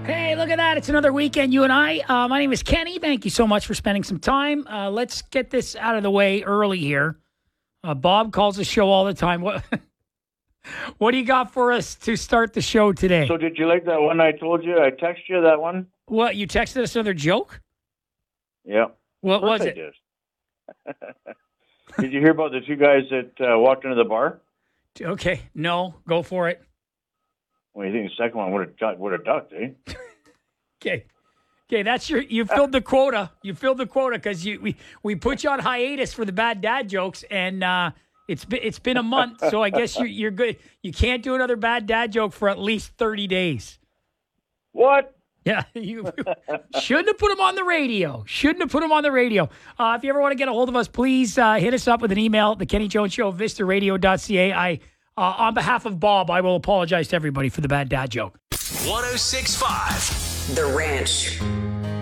Hey, look at that. It's another weekend, you and I. My name is Kenny. Thank you so much for spending some time. Let's get this out of the way early here. Bob calls the show all the time. What do you got for us to start the show today? So did you like that one I told you? I texted you that one? What, you texted us another joke? Yeah. What was I it? Did. Did you hear about the two guys that walked into the bar? Okay, no, go for it. Well, you think the second one would have ducked, eh? Okay, that's you filled the quota. You filled the quota because we put you on hiatus for the bad dad jokes, and it's been a month, so I guess you're good. You can't do another bad dad joke for at least 30 days. What? Yeah, you shouldn't have put them on the radio. Shouldn't have put them on the radio. If you ever want to get a hold of us, please hit us up with an email, The Kenny Jones Show, vistaradio.ca. On behalf of Bob, I will apologize to everybody for the bad dad joke. 106.5 The Ranch.